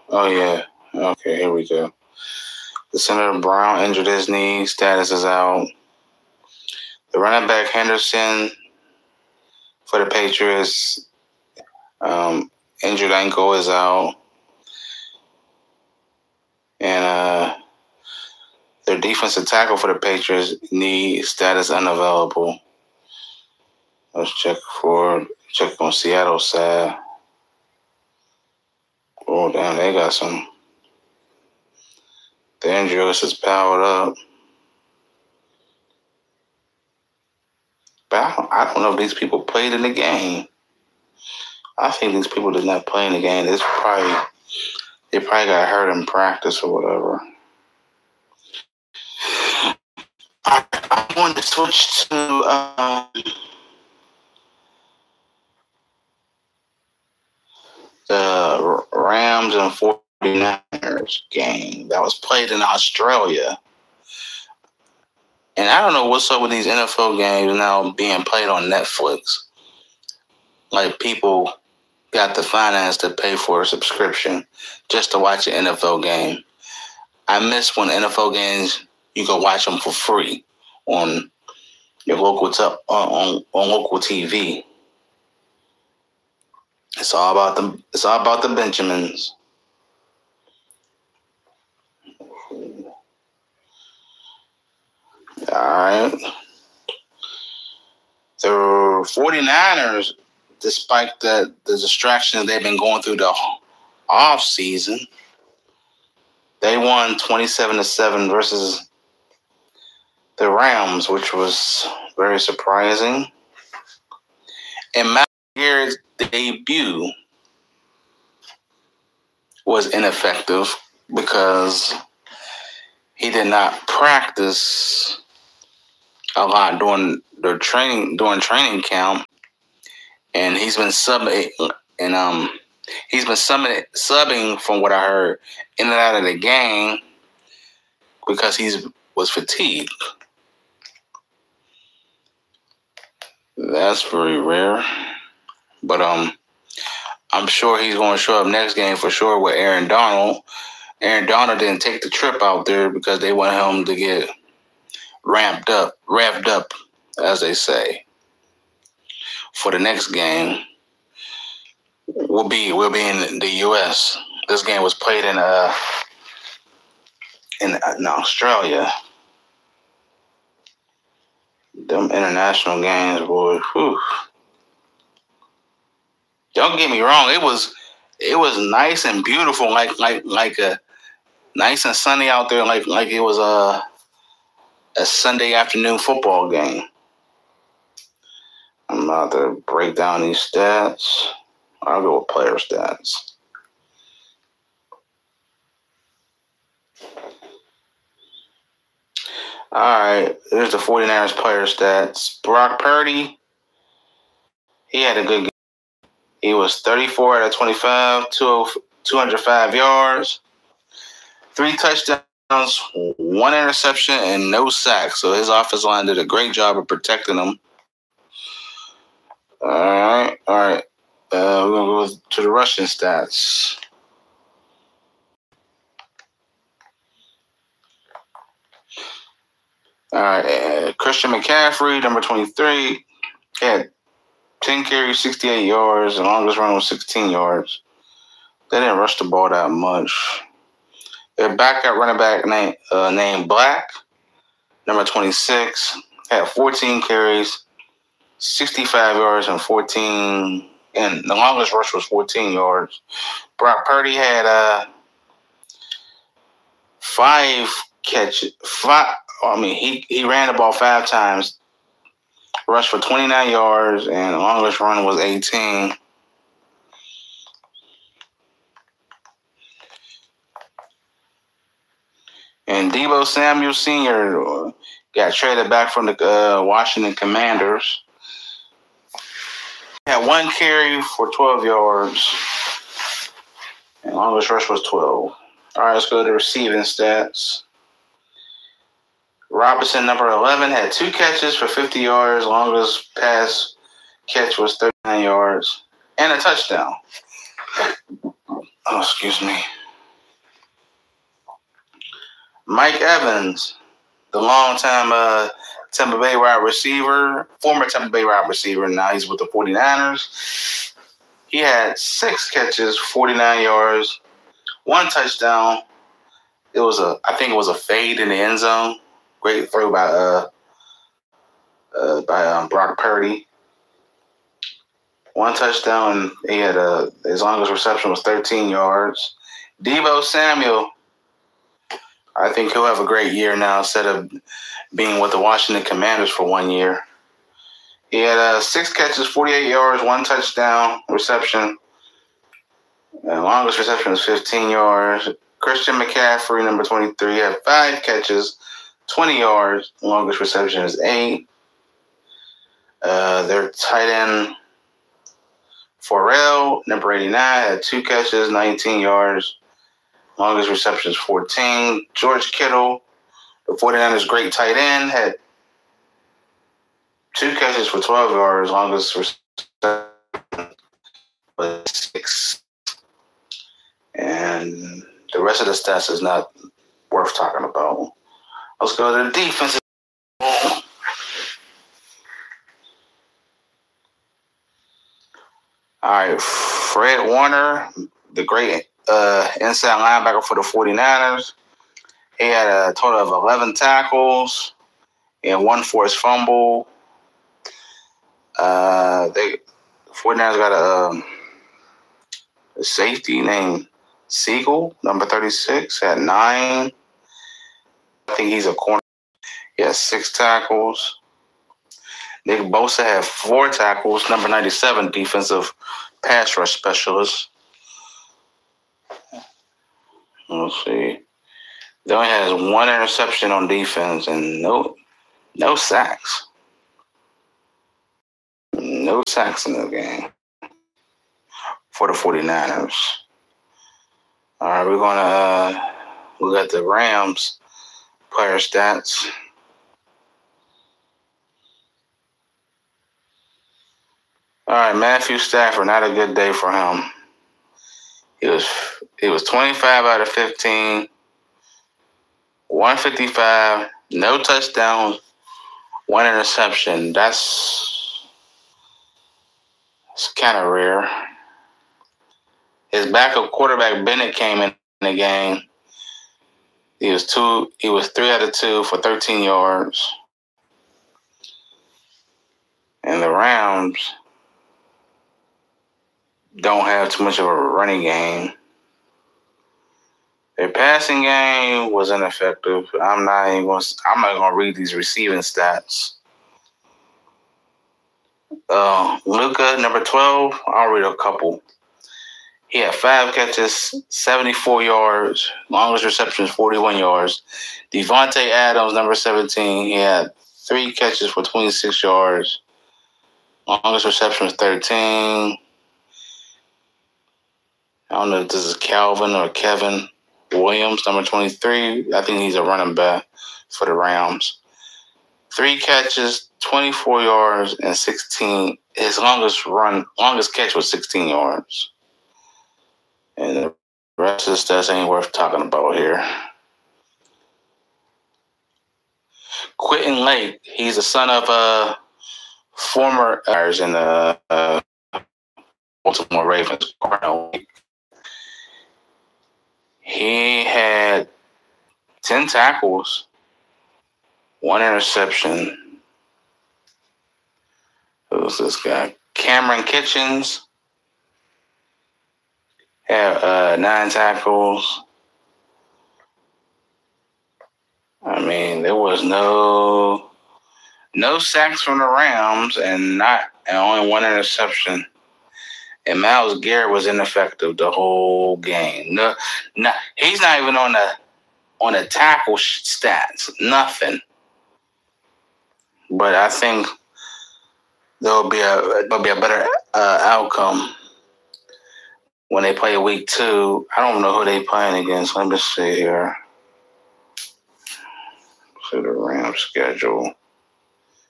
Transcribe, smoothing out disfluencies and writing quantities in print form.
Oh, yeah. Okay, here we go. The center, Brown, injured his knee. Status is out. The running back, Henderson, for the Patriots, injured ankle is out. And their defensive tackle for the Patriots, knee status unavailable. Let's check on Seattle side. Oh, damn, they got some. The injury list is powered up. But I don't know if these people played in the game. I think these people did not play in the game. They probably got hurt in practice or whatever. I want to switch to the Rams and 49ers game that was played in Australia. And I don't know what's up with these NFL games now being played on Netflix. Like, people got the finance to pay for a subscription just to watch an NFL game. I miss when NFL games, you can watch them for free on your local on local TV. It's all about the Benjamins. All right. The 49ers, despite the distractions they've been going through the off season, they won 27-7 versus the Rams, which was very surprising. And Myles Garrett's debut was ineffective because he did not practice a lot during training camp, and he's been subbing from what I heard in and out of the game because he was fatigued. That's very rare, but I'm sure he's going to show up next game for sure with Aaron Donald. Aaron Donald didn't take the trip out there because they want him to get revved up, as they say, for the next game. We'll be in the U.S. This game was played in Australia. Them international games, boy. Whew. Don't get me wrong. It was nice and beautiful, like a nice and sunny out there, like it was a Sunday afternoon football game. I'm about to break down these stats. I'll go with player stats. All right, here's the 49ers player stats. Brock Purdy, he had a good game. He was 34 out of 25, 205 yards, 3 touchdowns, 1 interception, and no sacks. So his offensive line did a great job of protecting him. All right. We're going to go to the rushing stats. All right. Christian McCaffrey, number 23, had 10 carries, 68 yards. The longest run was 16 yards. They didn't rush the ball that much. Their backup running back named Black, number 26, had 14 carries, 65 yards, and the longest rush was 14 yards. Brock Purdy had 5 catches. He ran the ball 5 times, rushed for 29 yards, and the longest run was 18. And Deebo Samuel Sr. got traded back from the Washington Commanders. He had 1 carry for 12 yards, and longest rush was 12. All right, let's go to the receiving stats. Robinson, number 11, had 2 catches for 50 yards. Longest pass catch was 39 yards, and a touchdown. Oh, excuse me. Mike Evans, the longtime Tampa Bay wide receiver, former Tampa Bay wide receiver, now he's with the 49ers. He had 6 catches, 49 yards, 1 touchdown. I think it was a fade in the end zone. Great throw by Brock Purdy. 1 touchdown, and he had his longest reception was 13 yards. Deebo Samuel, I think he'll have a great year now instead of being with the Washington Commanders for 1 year. He had 6 catches, 48 yards, 1 touchdown reception. The longest reception was 15 yards. Christian McCaffrey, number 23, had 5 catches, 20 yards. The longest reception is 8. Their tight end, Pharrell, number 89, had 2 catches, 19 yards. Longest reception is 14. George Kittle, the 49ers' great tight end, had 2 catches for 12 yards. Longest reception was 6. And the rest of the stats is not worth talking about. Let's go to the defense. All right, Fred Warner, the great inside linebacker for the 49ers. He had a total of 11 tackles and 1 forced fumble. The 49ers got a safety named Siegel, number 36, had 9. I think he's a corner. He has 6 tackles. Nick Bosa had 4 tackles, number 97, defensive pass rush specialist. Let's see. He only has 1 interception on defense and no sacks. No sacks in the game for the 49ers. All right, we're going to look at the Rams player stats. All right, Matthew Stafford, not a good day for him. He was 25 out of 15, 155, no touchdowns, 1 interception. That's kind of rare. His backup quarterback Bennett came in the game. He was 3 out of 2 for 13 yards. And the Rams don't have too much of a running game. Their passing game was ineffective. I'm not gonna read these receiving stats. Luka, number 12, I'll read a couple. He had 5 catches, 74 yards. Longest reception is 41 yards. Devontae Adams, number 17, he had 3 catches for 26 yards. Longest reception was 13. I don't know if this is Calvin or Kevin Williams, number 23. I think he's a running back for the Rams. 3 catches, 24 yards, and 16. His longest catch was 16 yards. And the rest of the stats ain't worth talking about here. Quentin Lake, he's the son of former in the Baltimore Ravens. He had 10 tackles, 1 interception. Who's this guy? Cameron Kitchens had 9 tackles. I mean, there was no sacks from the Rams and only 1 interception. And Myles Garrett was ineffective the whole game. No, he's not even on the tackle stats. Nothing. But I think there'll be a better outcome when they play week 2. I don't know who they playing against. Let me see here. See the Rams schedule.